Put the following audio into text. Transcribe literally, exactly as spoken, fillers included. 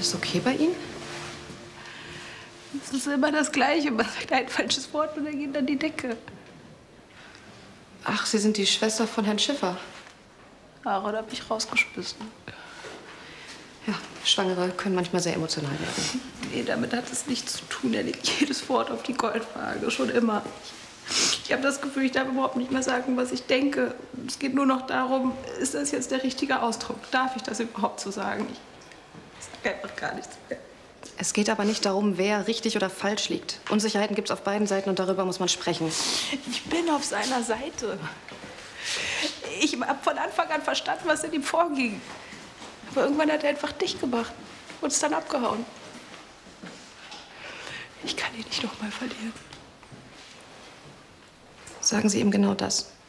Alles okay bei Ihnen? Es ist immer das Gleiche. Man sagt ein falsches Wort und dann geht an die Decke. Ach, Sie sind die Schwester von Herrn Schiffer. Aaron hat mich rausgeschmissen. Ja, Schwangere können manchmal sehr emotional werden. Nee, damit hat es nichts zu tun. Er legt jedes Wort auf die Goldwaage, schon immer. Ich habe das Gefühl, ich darf überhaupt nicht mehr sagen, was ich denke. Es geht nur noch darum, ist das jetzt der richtige Ausdruck? Darf ich das überhaupt so sagen? Ich sage einfach gar nichts mehr. Es geht aber nicht darum, wer richtig oder falsch liegt. Unsicherheiten gibt es auf beiden Seiten und darüber muss man sprechen. Ich bin auf seiner Seite. Ich habe von Anfang an verstanden, was in ihm vorging. Aber irgendwann hat er einfach dicht gemacht und ist dann abgehauen. Ich kann ihn nicht noch mal verlieren. Sagen Sie ihm genau das.